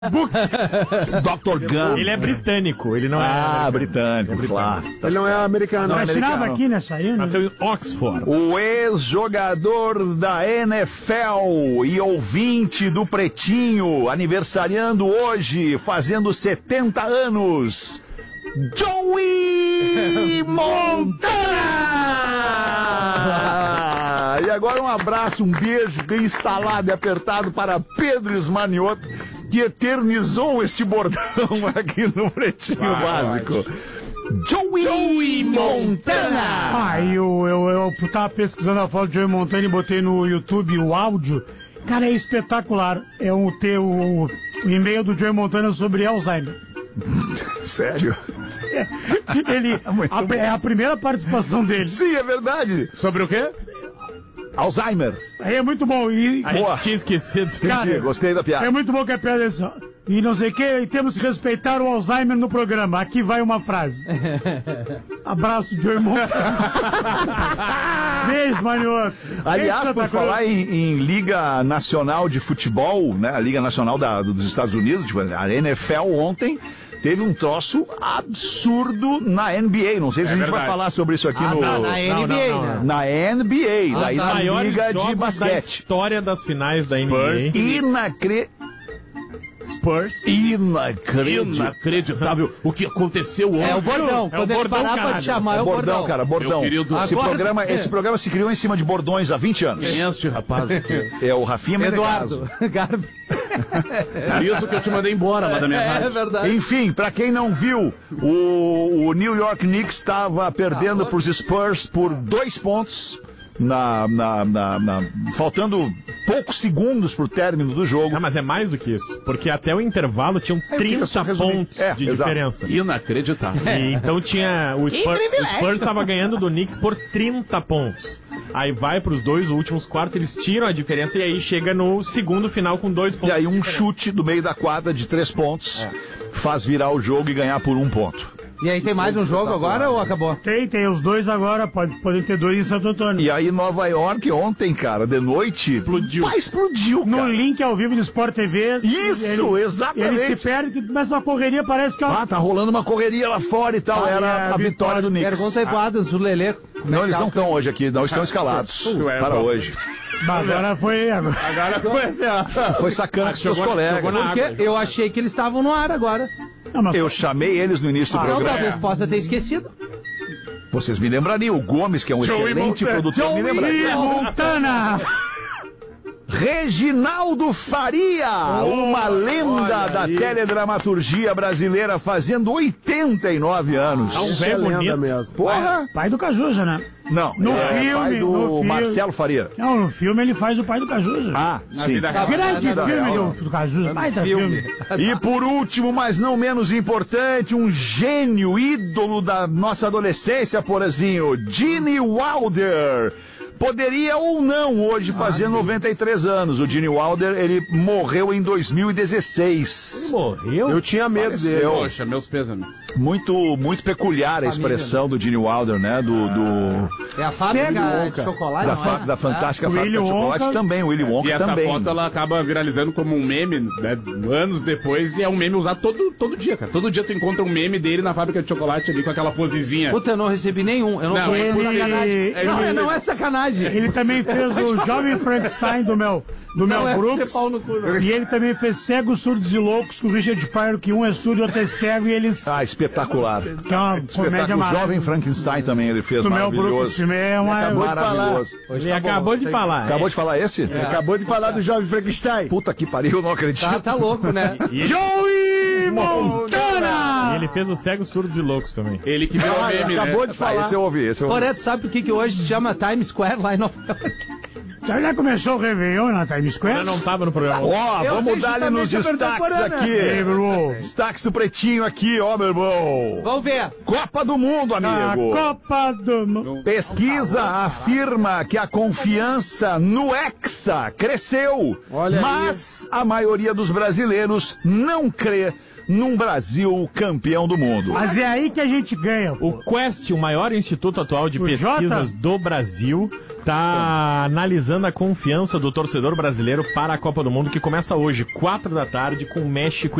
Dr. Gun. Ele é britânico, ele não é. Britânico, claro. Ele não é americano. Não assinava aqui nessa aí, né? Nasceu em Oxford. O ex-jogador da NFL e ouvinte do Pretinho, aniversariando hoje, fazendo 70 anos, Joey Montana! E agora um abraço, um beijo bem instalado e apertado para Pedro Esmanioto, que eternizou este bordão aqui no Pretinho Básico. Joey Montana! Eu tava pesquisando a foto do Joey Montana e botei no YouTube o áudio. Cara, é espetacular. É o e-mail do Joey Montana sobre Alzheimer. Sério? É a primeira participação dele. Sim, é verdade. Sobre o quê? Alzheimer. É muito bom. A gente tinha esquecido. Cara, gostei da piada. É muito bom que a piada é assim, e não sei o que, e temos que respeitar o Alzheimer no programa. Aqui vai uma frase. Abraço, Joey Montana. Beijo, Manioto. Aliás, por falar em Liga Nacional de Futebol, né? A Liga Nacional dos Estados Unidos, tipo, a NFL ontem teve um troço absurdo na NBA. Não sei se a gente vai falar sobre isso aqui na NBA, né? Na NBA, daí na Liga de Basquete. Da história das finais da NBA. Spurs. Inacreditável o que aconteceu ontem. É o bordão. Quando ele parar pra te chamar, é o bordão. Cara, bordão. Esse programa se criou em cima de bordões há 20 anos. Quem é este rapaz aqui? É o Rafinha Eduardo Garbi. Por isso que eu te mandei embora lá da minha rádio. É verdade. Enfim, pra quem não viu, o New York Knicks estava perdendo pros Spurs por 2 pontos. Faltando poucos segundos pro término do jogo. Mas é mais do que isso. Porque até o intervalo tinham 30 pontos de diferença. Inacreditável. E então tinha. O Spurs estava ganhando do Knicks por 30 pontos. Aí vai pros 2 últimos quartos, eles tiram a diferença e aí chega no segundo final com 2 pontos. E aí um chute do meio da quadra de 3 pontos faz virar o jogo e ganhar por 1 ponto. E aí tem mais um jogo agora ou acabou? Tem os 2 agora, podem ter 2 em Santo Antônio. E aí Nova York ontem, cara, de noite, explodiu, cara. No link ao vivo do Sport TV. Isso, exatamente. Ele se perde e começa uma correria, parece que... tá rolando uma correria lá fora e tal, era a vitória do Knicks. Pergunta aí pro Adams, o Lelê. Não, eles não estão hoje aqui, não estão escalados para hoje. Agora foi assim, ó. Foi sacana com seus colegas. Porque eu achei que eles estavam no ar agora. Eu chamei eles no início do programa. Talvez possa ter esquecido. Vocês me lembrariam. O Gomes, que é um excelente produtor, me lembraria. Joey Montana! Reginaldo Faria, uma lenda da teledramaturgia brasileira, fazendo 89 anos. Um velho bonito mesmo. Porra! Pai do Cajuja, né? Não, no filme, pai do Marcelo Faria. Não, no filme ele faz o pai do Cajuja. Sim. Grande filme do Cajuja, baita filme. E por último, mas não menos importante, um gênio, ídolo da nossa adolescência, Porazinho, Gene Wilder. Poderia ou não hoje fazer 93 anos. O Gene Wilder, ele morreu em 2016. Morreu? Eu tinha medo dele. Poxa, meus pêsames. Muito peculiar a expressão do Gene Wilder, né? É a fábrica de chocolate. Da fantástica fábrica de chocolate também, o Willy Wonka também. E essa foto, ela acaba viralizando como um meme, né? Anos depois, e é um meme usado todo dia, cara. Todo dia tu encontra um meme dele na fábrica de chocolate ali com aquela posezinha. Puta, eu não recebi nenhum. Eu não conheço sacanagem. Não é sacanagem. Ele também fez o Jovem Frankenstein do Mel Brooks. E ele também fez Cegos, Surdos e Loucos com o Richard Pryor, que um é surdo e outro é cego, e eles... espetacular. Que é uma comédia o Jovem Frankenstein também ele fez, maravilhoso. Maravilhoso. Ele acabou de falar. Acabou de falar esse? Acabou de falar do Jovem Frankenstein. Puta que pariu, eu não acredito. Tá louco, né? Joey Montana! E ele fez o Cegos, Surdos e Loucos também. Ele que virou meme, acabou de falar. Esse eu ouvi. Toreto, sabe por que hoje se chama Times Square lá em Nova York? Já começou o Réveillon na Times Square? Eu não tava no programa. Vamos dar-lhe nos destaques aqui. Destaques do Pretinho aqui, meu irmão. Vamos ver. Copa do Mundo, amigo. Copa do Mundo. Pesquisa afirma que a confiança no Hexa cresceu. Mas a maioria dos brasileiros não crê num Brasil campeão do mundo. Mas é aí que a gente ganha. O Quest, o maior instituto atual de pesquisas do Brasil, tá analisando a confiança do torcedor brasileiro para a Copa do Mundo, que começa hoje, 4 da tarde, com México